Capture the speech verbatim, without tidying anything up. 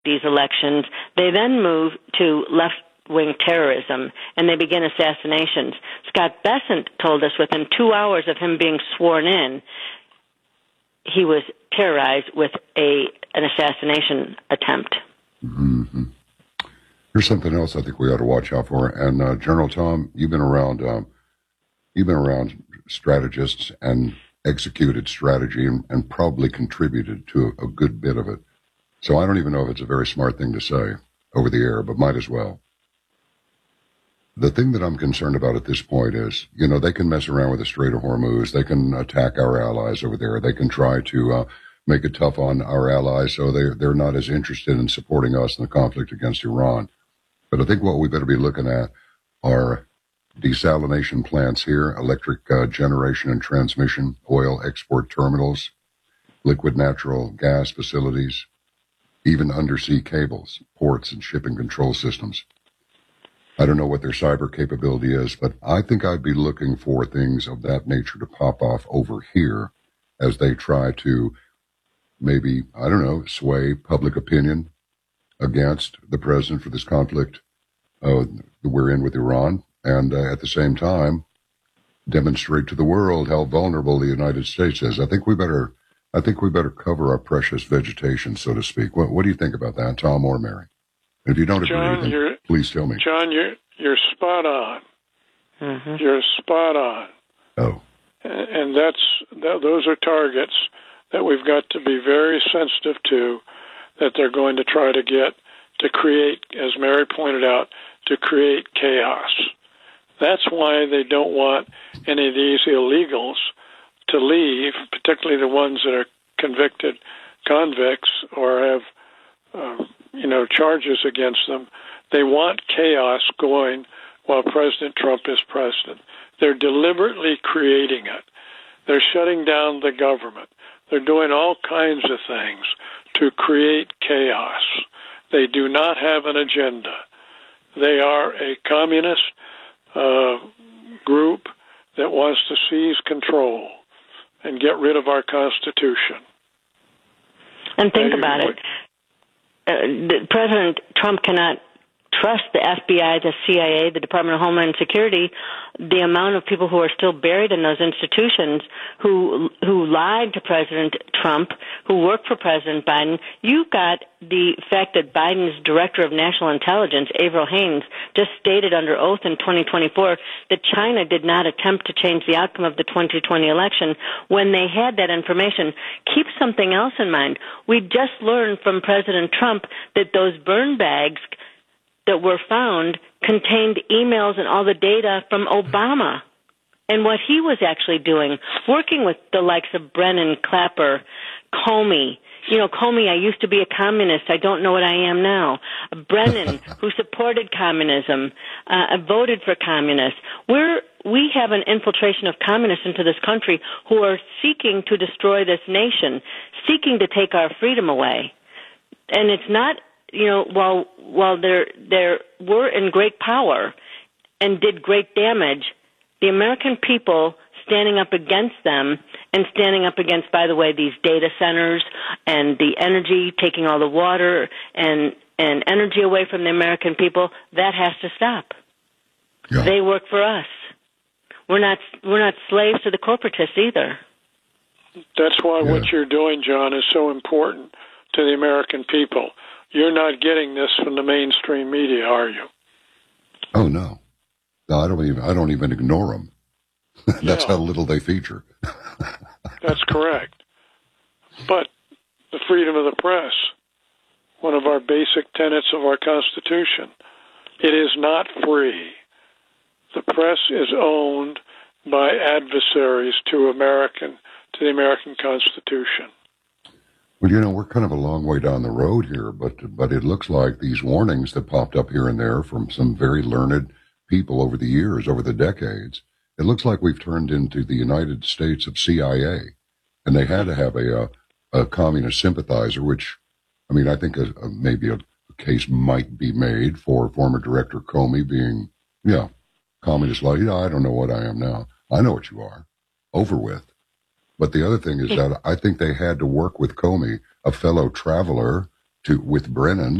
these elections. They then move to left-wing terrorism, and they begin assassinations. Scott Bessent told us within two hours of him being sworn in, he was terrorized with a an assassination attempt. Mm-hmm. Here's something else I think we ought to watch out for. And uh, General Tom, you've been around, um, you've been around strategists and executed strategy, and, and probably contributed to a, a good bit of it. So I don't even know if it's a very smart thing to say over the air, but might as well. The thing that I'm concerned about at this point is, you know, they can mess around with the Strait of Hormuz. They can attack our allies over there. They can try to uh, make it tough on our allies so they're, they're not as interested in supporting us in the conflict against Iran. But I think what we better be looking at are desalination plants here, electric uh, generation and transmission, oil export terminals, liquid natural gas facilities, even undersea cables, ports, and shipping control systems. I don't know what their cyber capability is, but I think I'd be looking for things of that nature to pop off over here as they try to maybe, I don't know, sway public opinion against the president for this conflict uh, that we're in with Iran, and uh, at the same time demonstrate to the world how vulnerable the United States is. I think we better, I think we better cover our precious vegetation, so to speak. What, what do you think about that, Tom or Mary? If you don't John, agree, then please tell me. John, you're you're spot on. Mm-hmm. You're spot on. Oh, and, and that's that, those are targets that we've got to be very sensitive to. That they're going to try to get to create, as Mary pointed out, to create chaos. That's why they don't want any of these illegals to leave, particularly the ones that are convicted convicts or have, uh, you know, charges against them. They want chaos going while President Trump is president. They're deliberately creating it. They're shutting down the government. They're doing all kinds of things to create chaos. They do not have an agenda. They are a communist uh, group that wants to seize control and get rid of our Constitution. And think about it. Uh, President Trump cannot trust the F B I, the C I A, the Department of Homeland Security, the amount of people who are still buried in those institutions who who lied to President Trump, who worked for President Biden. You got the fact that Biden's Director of National Intelligence, Avril Haines, just stated under oath in twenty twenty-four that China did not attempt to change the outcome of the twenty twenty election when they had that information. Keep something else in mind. We just learned from President Trump that those burn bags that were found contained emails and all the data from Obama and what he was actually doing, working with the likes of Brennan, Clapper, Comey. You know, Comey, I used to be a communist. I don't know what I am now. Brennan, who supported communism, uh, voted for communists. We're, we have an infiltration of communists into this country who are seeking to destroy this nation, seeking to take our freedom away. And it's not, you know, while while they're, they're, were in great power and did great damage, the American people standing up against them and standing up against, by the way, these data centers and the energy, taking all the water and, and energy away from the American people, that has to stop. Yeah. They work for us. We're not, we're not slaves to the corporatists either. That's why yeah. what you're doing, John, is so important to the American people. You're not getting this from the mainstream media, are you? Oh no, no, I don't even. I don't even ignore them. That's yeah. how little they feature. That's correct. But the freedom of the press, one of our basic tenets of our Constitution, it is not free. The press is owned by adversaries to American, to the American Constitution. Well, you know, we're kind of a long way down the road here, but but it looks like these warnings that popped up here and there from some very learned people over the years, over the decades, it looks like we've turned into the United States of C I A, and they had to have a a, a communist sympathizer, which, I mean, I think a, a, maybe a, a case might be made for former Director Comey being, yeah, communist like, yeah, I don't know what I am now. I know what you are. Over with. But the other thing is that I think they had to work with Comey, a fellow traveler to with Brennan